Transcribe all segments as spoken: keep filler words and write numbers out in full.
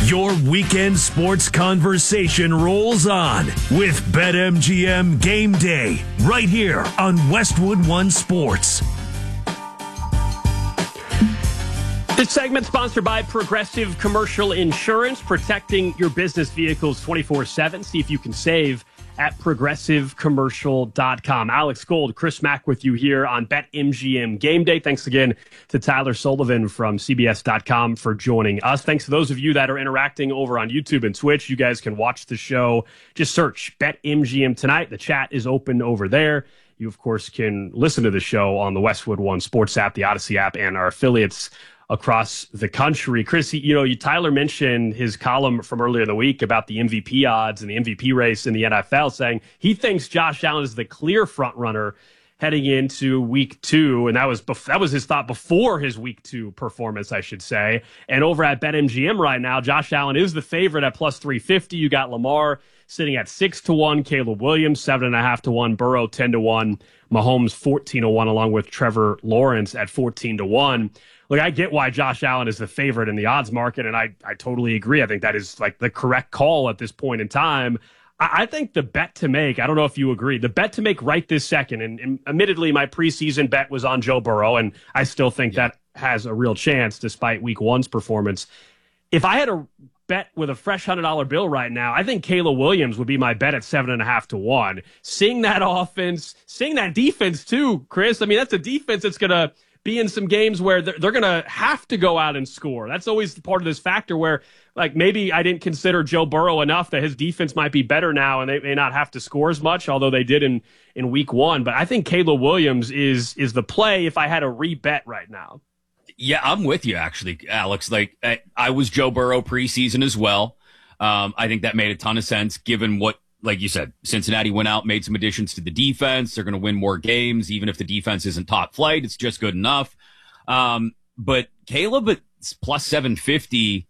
Your weekend sports conversation rolls on with BetMGM Game Day right here on Westwood One Sports. This segment sponsored by Progressive Commercial Insurance, protecting your business vehicles twenty-four seven. See if you can save at progressive commercial dot com. Alex Gold, Chris Mack with you here on BetMGM Game Day. Thanks again to Tyler Sullivan from C B S dot com for joining us. Thanks to those of you that are interacting over on YouTube and Twitch. You guys can watch the show. Just search BetMGM Tonight. The chat is open over there. You, of course, can listen to the show on the Westwood One Sports app, the Odyssey app, and our affiliates across the country. Chris, you know, you, Tyler mentioned his column from earlier in the week about the M V P odds and the M V P race in the N F L, saying he thinks Josh Allen is the clear front runner heading into week two. And that was bef- that was his thought before his week two performance, I should say. And over at BetMGM right now, Josh Allen is the favorite at plus three fifty. You got Lamar sitting at six to one, Caleb Williams seven and a half to one, Burrow ten to one, Mahomes fourteen to one, along with Trevor Lawrence at fourteen to one. Look, I get why Josh Allen is the favorite in the odds market, and I, I totally agree. I think that is like the correct call at this point in time. I, I think the bet to make, I don't know if you agree, the bet to make right this second, and, and admittedly my preseason bet was on Joe Burrow, and I still think yeah. that has a real chance despite week one's performance. If I had a bet with a fresh one hundred dollar bill right now, I think Caleb Williams would be my bet at seven and a half to one. Seeing that offense, seeing that defense too, Chris, I mean, that's a defense that's going to be in some games where they're, they're going to have to go out and score. That's always part of this factor where, like, maybe I didn't consider Joe Burrow enough that his defense might be better now and they may not have to score as much, although they did in, in week one. But I think Caleb Williams is is the play if I had a rebet right now. Yeah, I'm with you, actually, Alex. Like, I, I was Joe Burrow preseason as well. Um, I think that made a ton of sense given what, like you said, Cincinnati went out, made some additions to the defense. They're going to win more games. Even if the defense isn't top flight, it's just good enough. Um, but Caleb at plus seven fifty,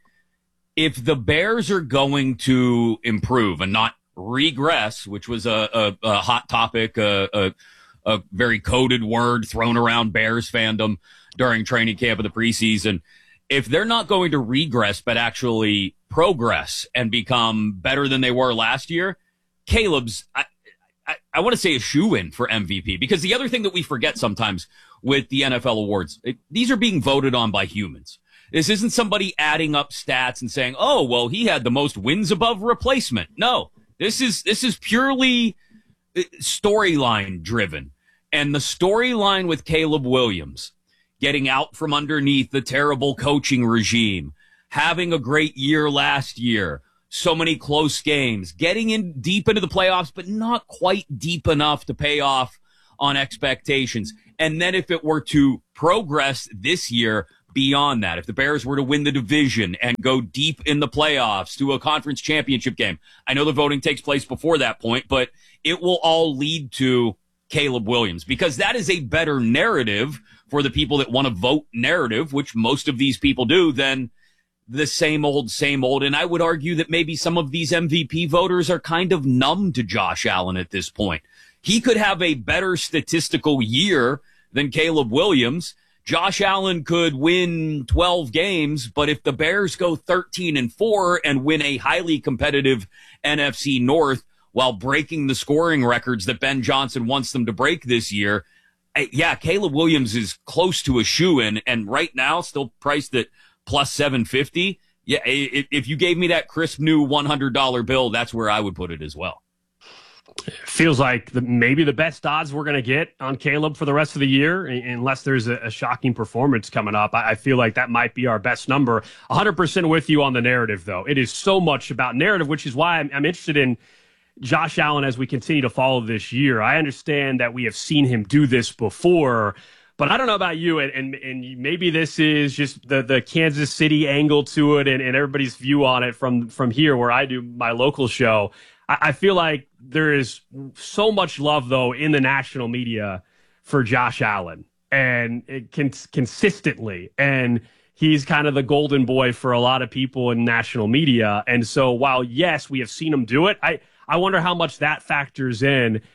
if the Bears are going to improve and not regress, which was a, a, a hot topic, a, a, a very coded word thrown around Bears fandom during training camp of the preseason, if they're not going to regress but actually progress and become better than they were last year, Caleb's, I, I, I want to say a shoe-in for M V P, because the other thing that we forget sometimes with the N F L awards, it, these are being voted on by humans. This isn't somebody adding up stats and saying, oh, well, he had the most wins above replacement. No, this is, this is purely storyline driven. And the storyline with Caleb Williams, getting out from underneath the terrible coaching regime, having a great year last year, so many close games, getting in deep into the playoffs, but not quite deep enough to pay off on expectations. And then if it were to progress this year beyond that, if the Bears were to win the division and go deep in the playoffs to a conference championship game, I know the voting takes place before that point, but it will all lead to Caleb Williams, because that is a better narrative for the people that want to vote narrative, which most of these people do, than the same old, same old. And I would argue that maybe some of these M V P voters are kind of numb to Josh Allen at this point. He could have a better statistical year than Caleb Williams. Josh Allen could win twelve games, but if the Bears go thirteen and four and win a highly competitive N F C North while breaking the scoring records that Ben Johnson wants them to break this year, yeah, Caleb Williams is close to a shoe-in, and right now still priced at plus seven fifty. Yeah, if you gave me that crisp new one hundred dollar bill, that's where I would put it as well. It feels like the, maybe the best odds we're going to get on Caleb for the rest of the year, unless there's a, a shocking performance coming up. I, I feel like that might be our best number. one hundred percent with you on the narrative, though. It is so much about narrative, which is why I'm, I'm interested in Josh Allen as we continue to follow this year. I understand that we have seen him do this before, but I don't know about you, and, and, and maybe this is just the, the Kansas City angle to it and, and everybody's view on it from, from here where I do my local show. I, I feel like there is so much love, though, in the national media for Josh Allen, and it can consistently, and he's kind of the golden boy for a lot of people in national media. And so while, yes, we have seen him do it, I, I wonder how much that factors in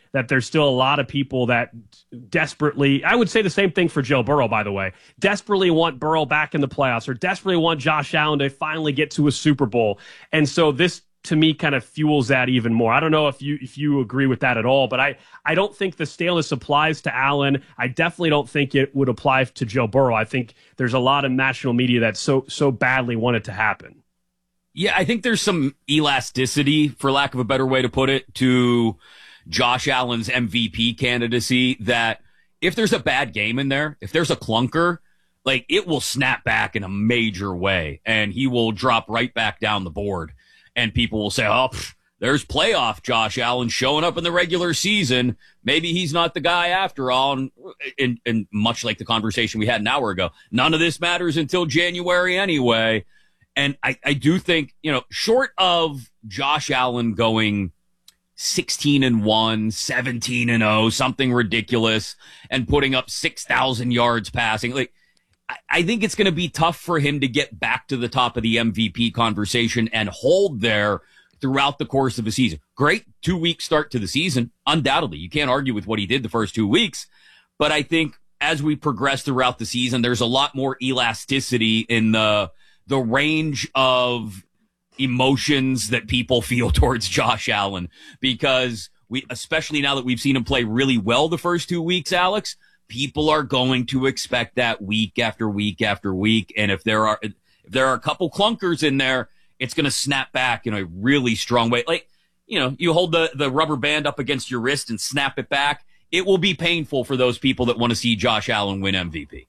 that there's still a lot of people that desperately, I would say the same thing for Joe Burrow, by the way, desperately want Burrow back in the playoffs or desperately want Josh Allen to finally get to a Super Bowl. And so this, to me, kind of fuels that even more. I don't know if you if you agree with that at all, but I, I don't think the staleness applies to Allen. I definitely don't think it would apply to Joe Burrow. I think there's a lot of national media that so so badly want it to happen. Yeah, I think there's some elasticity, for lack of a better way to put it, to Josh Allen's M V P candidacy, that if there's a bad game in there, if there's a clunker, like, it will snap back in a major way and he will drop right back down the board. And people will say, oh, pff, there's playoff Josh Allen showing up in the regular season. Maybe he's not the guy after all. And, and, and much like the conversation we had an hour ago, none of this matters until January anyway. And I, I do think, you know, short of Josh Allen going sixteen and one, seventeen and oh, something ridiculous, and putting up six thousand yards passing, like, I, I think it's going to be tough for him to get back to the top of the M V P conversation and hold there throughout the course of the season. Great two-week start to the season, undoubtedly. You can't argue with what he did the first two weeks. But I think as we progress throughout the season, there's a lot more elasticity in the the range of emotions that people feel towards Josh Allen, because we, especially now that we've seen him play really well the first two weeks, Alex, people are going to expect that week after week after week. And if there are, if there are a couple clunkers in there, it's going to snap back in a really strong way. Like, you know, you hold the, the rubber band up against your wrist and snap it back. It will be painful for those people that want to see Josh Allen win M V P.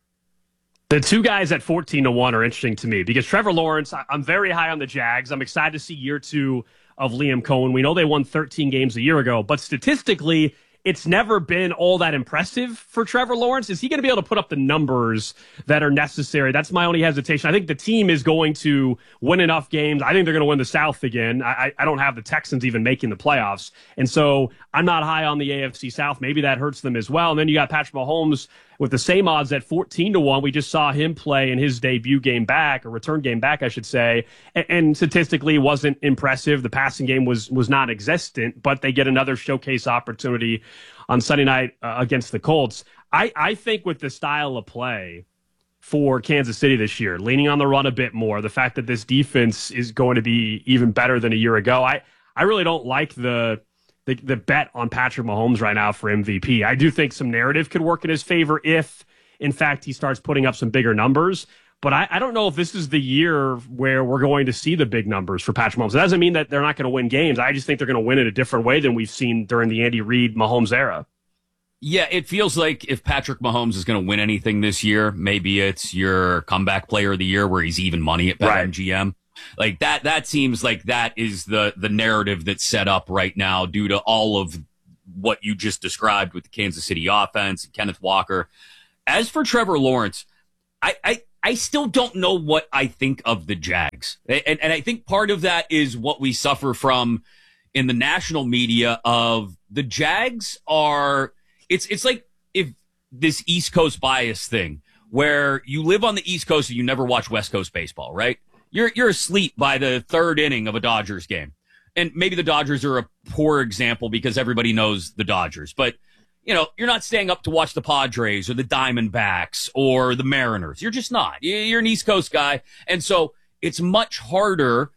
The two guys at fourteen to one are interesting to me because Trevor Lawrence, I'm very high on the Jags. I'm excited to see year two of Liam Cohen. We know they won thirteen games a year ago, but statistically, it's never been all that impressive for Trevor Lawrence. Is he going to be able to put up the numbers that are necessary? That's my only hesitation. I think the team is going to win enough games. I think they're going to win the South again. I, I don't have the Texans even making the playoffs. And so I'm not high on the A F C South. Maybe that hurts them as well. And then you got Patrick Mahomes with the same odds at fourteen to one. We just saw him play in his debut game back, or return game back, I should say, and, and statistically wasn't impressive. The passing game was was non-existent, but they get another showcase opportunity on Sunday night uh, against the Colts. I, I think with the style of play for Kansas City this year, leaning on the run a bit more, the fact that this defense is going to be even better than a year ago, I, I really don't like the The, the bet on Patrick Mahomes right now for M V P. I do think some narrative could work in his favor if, in fact, he starts putting up some bigger numbers. But I, I don't know if this is the year where we're going to see the big numbers for Patrick Mahomes. It doesn't mean that they're not going to win games. I just think they're going to win it a different way than we've seen during the Andy Reid Mahomes era. Yeah, it feels like if Patrick Mahomes is going to win anything this year, maybe it's your comeback player of the year where he's even money at BetMGM. Right. Like that, that seems like that is the, the narrative that's set up right now due to all of what you just described with the Kansas City offense and Kenneth Walker. As for Trevor Lawrence, I, I, I still don't know what I think of the Jags. And, and I think part of that is what we suffer from in the national media of the Jags are, it's, it's like if this East Coast bias thing where you live on the East Coast and you never watch West Coast baseball, right? You're you're asleep by the third inning of a Dodgers game. And maybe the Dodgers are a poor example because everybody knows the Dodgers. But, you know, you're not staying up to watch the Padres or the Diamondbacks or the Mariners. You're just not. You're an East Coast guy. And so it's much harder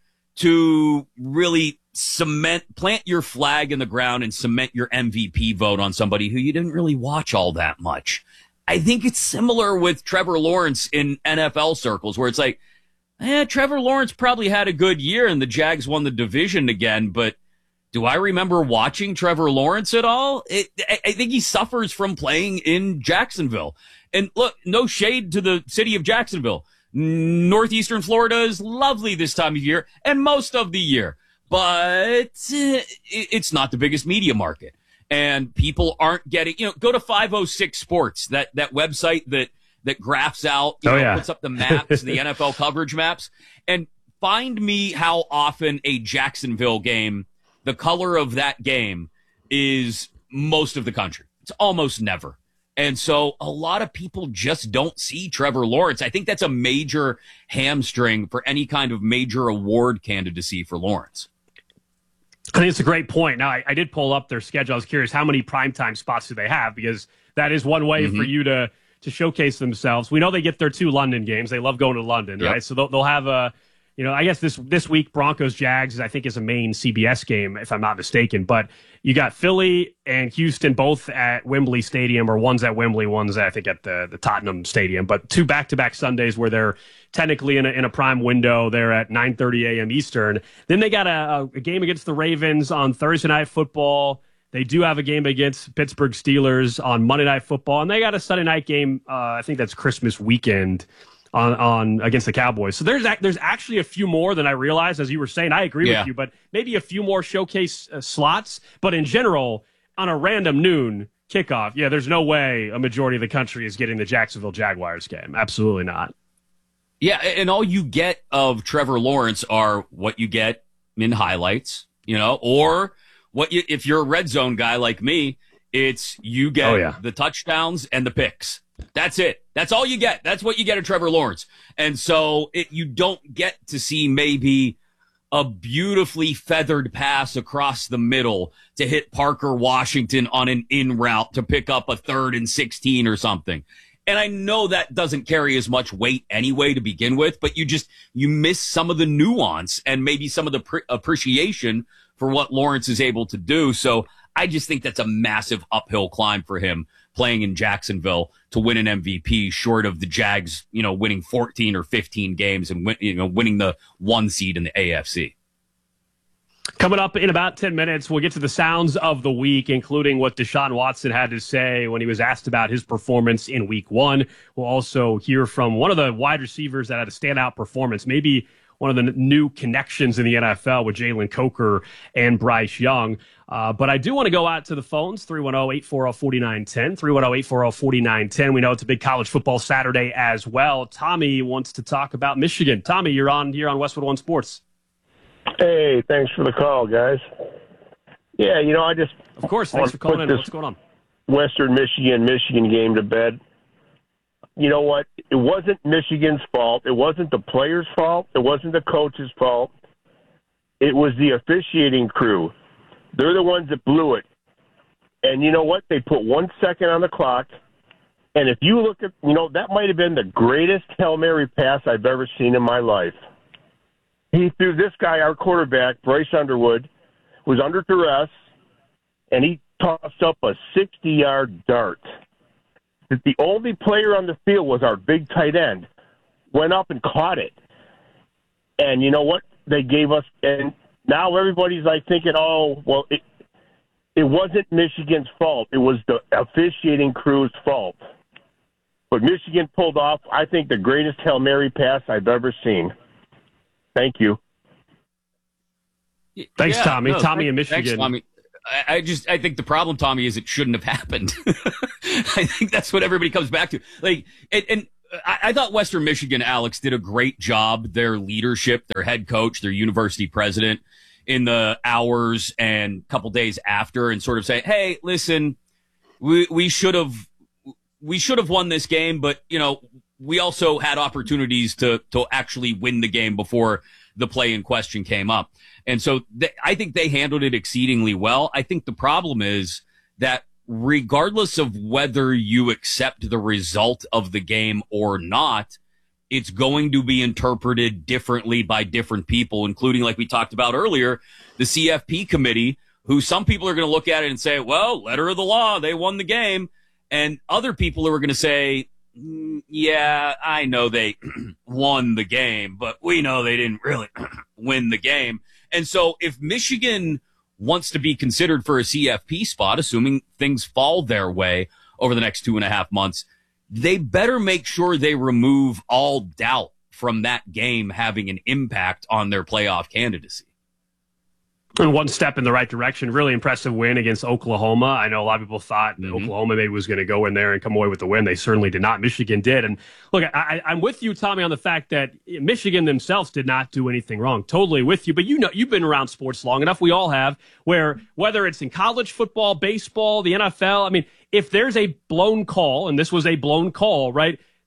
to really cement, plant your flag in the ground and cement your M V P vote on somebody who you didn't really watch all that much. I think it's similar with Trevor Lawrence in N F L circles where it's like, Eh, Trevor Lawrence probably had a good year and the Jags won the division again, but do I remember watching Trevor Lawrence at all? It, I, I think he suffers from playing in Jacksonville. And look, no shade to the city of Jacksonville. Northeastern Florida is lovely this time of year and most of the year, but it's not the biggest media market. And people aren't getting, you know, go to five oh six Sports, that, that website that that graphs out, you oh, know, yeah. puts up the maps, the N F L coverage maps, and find me how often a Jacksonville game, the color of that game is most of the country. It's almost never. And so a lot of people just don't see Trevor Lawrence. I think that's a major hamstring for any kind of major award candidacy for Lawrence. I think it's a great point. Now, I, I did pull up their schedule. I was curious, how many primetime spots do they have? Because that is one way mm-hmm. for you to to showcase themselves. We know they get their two London games. They love going to London, yep. right? So they'll, they'll have a, you know, I guess this this week Broncos Jags I think is a main C B S game if I'm not mistaken. But you got Philly and Houston both at Wembley Stadium, or one's at Wembley, one's I think at the the Tottenham Stadium. But two back to back Sundays where they're technically in a, in a prime window. They're at nine thirty a.m. Eastern. Then they got a, a game against the Ravens on Thursday Night Football. They do have a game against Pittsburgh Steelers on Monday Night Football, and they got a Sunday night game. Uh, I think that's Christmas weekend on, on against the Cowboys. So there's there's actually a few more than I realized, as you were saying. I agree yeah. with you, but maybe a few more showcase uh, slots. But in general, on a random noon kickoff, yeah, there's no way a majority of the country is getting the Jacksonville Jaguars game. Absolutely not. Yeah, and all you get of Trevor Lawrence are what you get in highlights, you know, or what you, if you're a red zone guy like me, it's you get oh, yeah. the touchdowns and the picks. That's it. That's all you get. That's what you get of Trevor Lawrence. And so it, you don't get to see maybe a beautifully feathered pass across the middle to hit Parker Washington on an in route to pick up a third and sixteen or something. And I know that doesn't carry as much weight anyway to begin with, but you just, you miss some of the nuance and maybe some of the pre- appreciation for what Lawrence is able to do. So I just think that's a massive uphill climb for him playing in Jacksonville to win an M V P, short of the Jags, you know, winning fourteen or fifteen games and win, you know, winning the one seed in the A F C. Coming up in about ten minutes, we'll get to the sounds of the week, including what Deshaun Watson had to say when he was asked about his performance in week one. We'll also hear from one of the wide receivers that had a standout performance, maybe one of the new connections in the N F L with Jalen Coker and Bryce Young. Uh, but I do want to go out to the phones, three one zero, eight four zero, four nine one zero, three one zero, eight four zero, four nine one zero. We know it's a big college football Saturday as well. Tommy wants to talk about Michigan. Tommy, you're on here on Westwood One Sports. Hey, thanks for the call, guys. Yeah, you know, I just... Of course, thanks for calling in. What's going on? Western Michigan, Michigan game to bed. You know what? It wasn't Michigan's fault. It wasn't the players' fault. It wasn't the coach's fault. It was the officiating crew. They're the ones that blew it. And you know what? They put one second on the clock. And if you look at, you know, that might have been the greatest Hail Mary pass I've ever seen in my life. He threw this guy, our quarterback, Bryce Underwood, was under duress, and he tossed up a sixty-yard dart. That the only player on the field was our big tight end, went up and caught it. And you know what? They gave us, and now everybody's like thinking, oh, well, it, it wasn't Michigan's fault. It was the officiating crew's fault. But Michigan pulled off, I think, the greatest Hail Mary pass I've ever seen. Thank you. Thanks, yeah, Tommy. No, Tommy thanks, in Michigan. Thanks, Tommy. I, I just, I think the problem, Tommy, is it shouldn't have happened. I think that's what everybody comes back to. Like, and, and I, I thought Western Michigan, Alex, did a great job. Their leadership, their head coach, their university president, in the hours and couple days after, and sort of say, "Hey, listen, we we should have we should have won this game, but you know." We also had opportunities to to actually win the game before the play in question came up. And so th- I think they handled it exceedingly well. I think the problem is that regardless of whether you accept the result of the game or not, it's going to be interpreted differently by different people, including, like we talked about earlier, the C F P committee, who some people are going to look at it and say, well, letter of the law, they won the game. And other people who are going to say, yeah, I know they won the game, but we know they didn't really win the game. And so if Michigan wants to be considered for a C F P spot, assuming things fall their way over the next two and a half months, they better make sure they remove all doubt from that game having an impact on their playoff candidacy. And one step in the right direction. Really impressive win against Oklahoma. I know a lot of people thought mm-hmm. Oklahoma maybe was going to go in there and come away with the win. They certainly did not. Michigan did. And look, I, I'm with you, Tommy, on the fact that Michigan themselves did not do anything wrong. Totally with you. But you know, you've been around sports long enough. We all have. Where whether it's in college football, baseball, the N F L. I mean, if there's a blown call, and this was a blown call, right?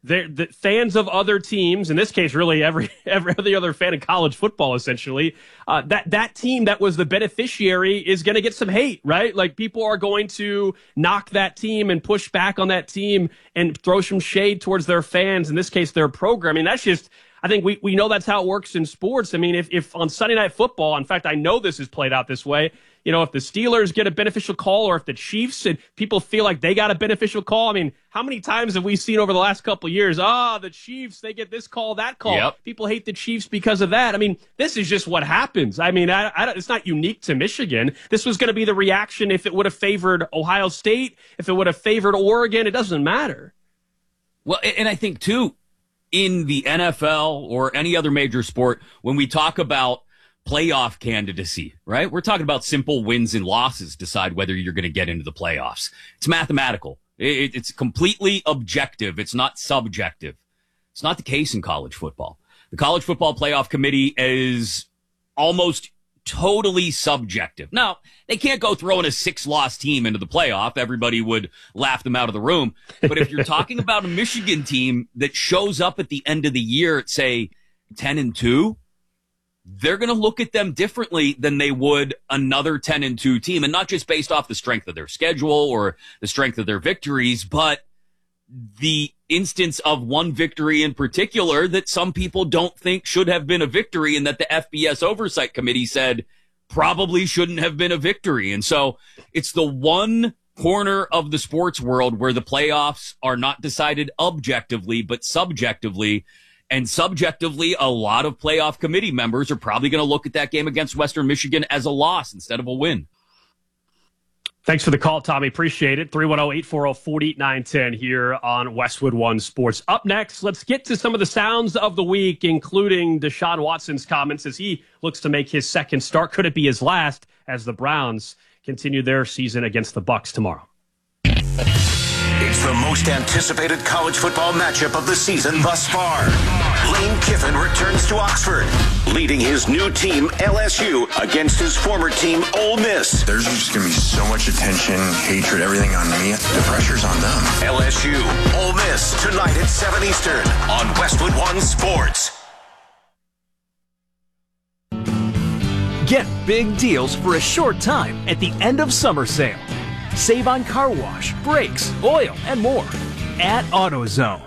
the fans of other teams, in this case, really every every other fan in college football, essentially, uh, that that team that was the beneficiary is going to get some hate, right? Like, people are going to knock that team and push back on that team and throw some shade towards their fans, in this case, their program. I mean, that's just, I think we, we know that's how it works in sports. I mean, if, if on Sunday Night Football, in fact, I know this is played out this way, you know, if the Steelers get a beneficial call or if the Chiefs and people feel like they got a beneficial call, I mean, how many times have we seen over the last couple of years, ah, oh, the Chiefs, they get this call, that call. Yep. People hate the Chiefs because of that. I mean, this is just what happens. I mean, I, I, it's not unique to Michigan. This was going to be the reaction if it would have favored Ohio State, if it would have favored Oregon. It doesn't matter. Well, and I think, too, in the N F L or any other major sport, when we talk about playoff candidacy, right? We're talking about simple wins and losses decide whether you're going to get into the playoffs. It's mathematical. It, it's completely objective. It's not subjective. It's not the case in college football. The College Football Playoff Committee is almost totally subjective. Now, they can't go throwing a six-loss team into the playoff. Everybody would laugh them out of the room. But if you're talking about a Michigan team that shows up at the end of the year at, say, ten and two, they're going to look at them differently than they would another ten and two team. And not just based off the strength of their schedule or the strength of their victories, but the instance of one victory in particular that some people don't think should have been a victory and that the F B S Oversight Committee said probably shouldn't have been a victory. And so it's the one corner of the sports world where the playoffs are not decided objectively, but subjectively. And subjectively, a lot of playoff committee members are probably going to look at that game against Western Michigan as a loss instead of a win. Thanks for the call, Tommy. Appreciate it. three one zero, eight four zero, four nine one zero here on Westwood One Sports. Up next, let's get to some of the sounds of the week, including Deshaun Watson's comments as he looks to make his second start. Could it be his last as the Browns continue their season against the Bucs tomorrow? It's the most anticipated college football matchup of the season thus far. Lane Kiffin returns to Oxford, leading his new team, L S U, against his former team, Ole Miss. There's just going to be so much attention, hatred, everything on me. The pressure's on them. L S U, Ole Miss, tonight at seven Eastern on Westwood One Sports. Get big deals for a short time at the end of summer sale. Save on car wash, brakes, oil, and more at AutoZone.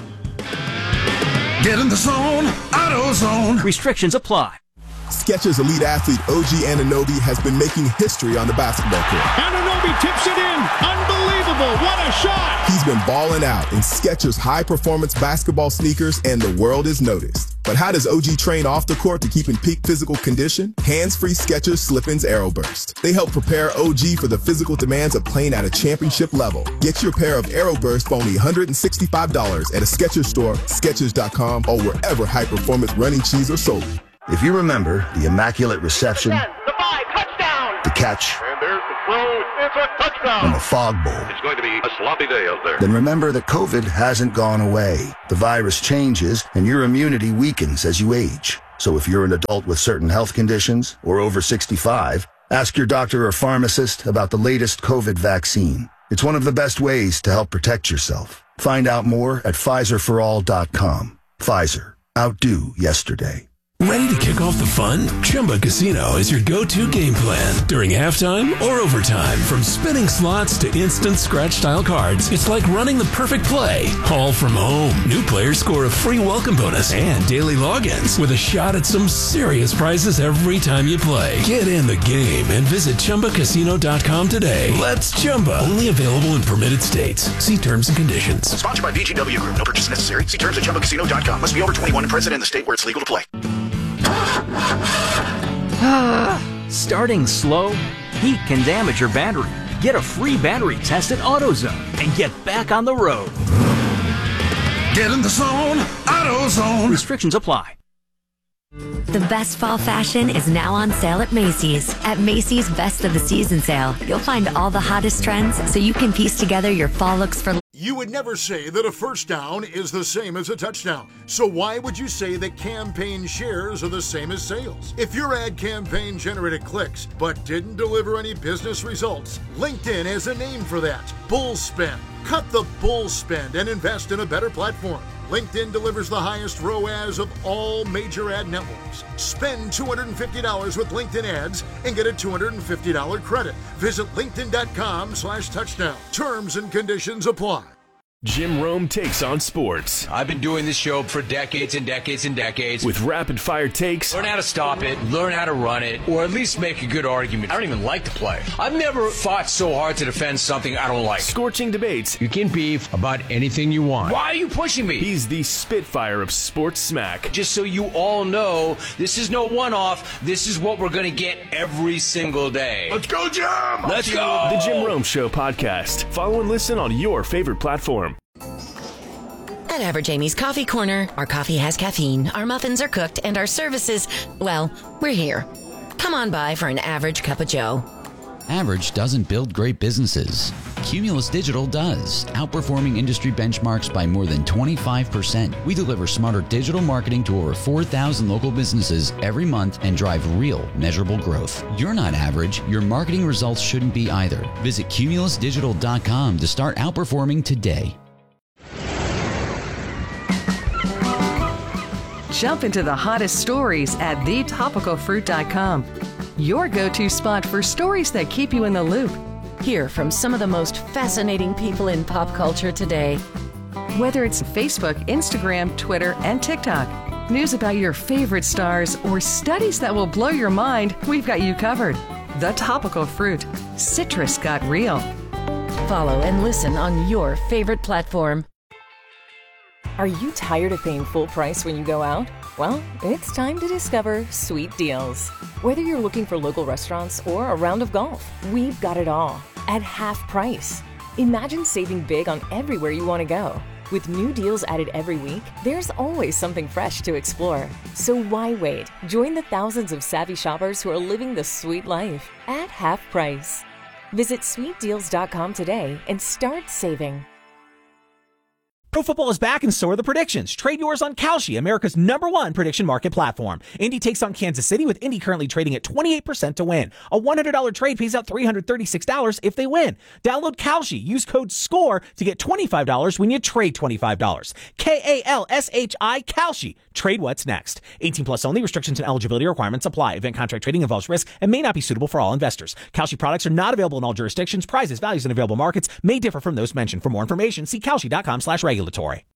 Get in the zone, AutoZone. Restrictions apply. Skechers elite athlete O G Anunoby has been making history on the basketball court. Anunoby tips it in. Unbelievable. What a shot. He's been balling out in Skechers high-performance basketball sneakers, and the world is noticed. But how does O G train off the court to keep in peak physical condition? Hands-free Skechers Slip-ins Aeroburst. They help prepare O G for the physical demands of playing at a championship level. Get your pair of Aeroburst for only one hundred sixty-five dollars at a Skechers store, Skechers dot com, or wherever high-performance running shoes are sold. If you remember the immaculate reception, the five, touchdown, the catch, and there's the throw, it's a touchdown, and the fog bowl, it's going to be a sloppy day out there. Then remember that COVID hasn't gone away. The virus changes, and your immunity weakens as you age. So if you're an adult with certain health conditions or over sixty-five, ask your doctor or pharmacist about the latest COVID vaccine. It's one of the best ways to help protect yourself. Find out more at Pfizer for all dot com. Pfizer. Outdo yesterday. Ready to kick off the fun? Chumba Casino is your go-to game plan during halftime or overtime. From spinning slots to instant scratch-style cards, it's like running the perfect play, all from home. New players score a free welcome bonus and daily logins with a shot at some serious prizes every time you play. Get in the game and visit Chumba Casino dot com today. Let's Chumba. Only available in permitted states. See terms and conditions. Sponsored by V G W Group. No purchase necessary. See terms at Chumba Casino dot com. Must be over twenty-one and present in the state where it's legal to play. Starting slow? Heat can damage your battery. Get a free battery test at AutoZone and get back on the road. Get in the zone, AutoZone. Restrictions apply. The best fall fashion is now on sale at Macy's. At Macy's Best of the Season sale, you'll find all the hottest trends so you can piece together your fall looks for. You would never say that a first down is the same as a touchdown. So why would you say that campaign shares are the same as sales? If your ad campaign generated clicks but didn't deliver any business results, LinkedIn has a name for that. Bull spend. Cut the bull spend and invest in a better platform. LinkedIn delivers the highest R O A S of all major ad networks. Spend two hundred fifty dollars with LinkedIn ads and get a two hundred fifty dollars credit. Visit linkedin.com slash touchdown. Terms and conditions apply. Jim Rome takes on sports. I've been doing this show for decades and decades and decades. With rapid-fire takes. Learn how to stop it, learn how to run it, or at least make a good argument. I don't even like the play. I've never fought so hard to defend something I don't like. Scorching debates. You can beef about anything you want. Why are you pushing me? He's the Spitfire of sports smack. Just so you all know, this is no one-off. This is what we're going to get every single day. Let's go, Jim! Let's go! The Jim Rome Show podcast. Follow and listen on your favorite platform. At Average Amy's Coffee Corner, our coffee has caffeine, our muffins are cooked, and our services, well, we're here. Come on by for an average cup of joe. Average doesn't build great businesses. Cumulus Digital does, outperforming industry benchmarks by more than twenty-five percent. We deliver smarter digital marketing to over four thousand local businesses every month and drive real, measurable growth. You're not average. Your marketing results shouldn't be either. Visit cumulus digital dot com to start outperforming today. Jump into the hottest stories at the topical fruit dot com. Your go-to spot for stories that keep you in the loop. Hear from some of the most fascinating people in pop culture today. Whether it's Facebook, Instagram, Twitter, and TikTok, news about your favorite stars, or studies that will blow your mind, we've got you covered. The Topical Fruit. Citrus got real. Follow and listen on your favorite platform. Are you tired of paying full price when you go out? Well, it's time to discover Sweet Deals. Whether you're looking for local restaurants or a round of golf, we've got it all at half price. Imagine saving big on everywhere you want to go. With new deals added every week, there's always something fresh to explore. So why wait? Join the thousands of savvy shoppers who are living the sweet life at half price. Visit sweet deals dot com today and start saving. Pro football is back and so are the predictions. Trade yours on Kalshi, America's number one prediction market platform. Indy takes on Kansas City, with Indy currently trading at twenty-eight percent to win. A one hundred dollars trade pays out three hundred thirty-six dollars if they win. Download Kalshi. Use code SCORE to get twenty-five dollars when you trade twenty-five dollars. K A L S H I, Kalshi. Trade what's next. eighteen plus only. Restrictions and eligibility requirements apply. Event contract trading involves risk and may not be suitable for all investors. Kalshi products are not available in all jurisdictions. Prices, values, and available markets may differ from those mentioned. For more information, see kalshi dot com slash regulatory.